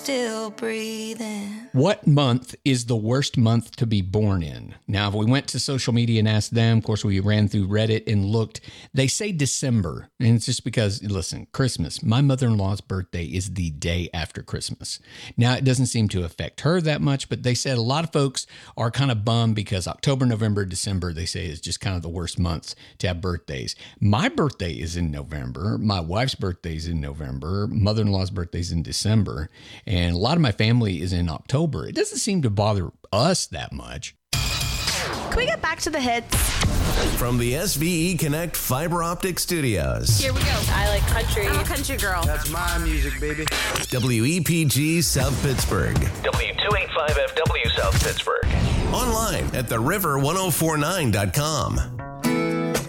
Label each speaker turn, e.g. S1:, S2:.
S1: still breathing.
S2: What month is the worst month to be born in? Now, if we went to social media and asked them, of course, we ran through Reddit and looked, they say December. And it's just because, listen, Christmas, my mother-in-law's birthday is the day after Christmas. Now, it doesn't seem to affect her that much, but they said a lot of folks are kind of bummed because October, November, December, they say is just kind of the worst months to have birthdays. My birthday is in November. My wife's birthday is in November. Mother-in-law's birthday is in December. And a lot of my family is in October. It doesn't seem to bother us that much.
S3: Can we get back to the hits?
S4: From the SVE Connect Fiber Optic Studios.
S5: Here we go. I like country.
S3: I'm a country girl.
S6: That's my music, baby.
S4: WEPG South Pittsburgh.
S7: W285FW South Pittsburgh.
S4: Online at theriver1049.com.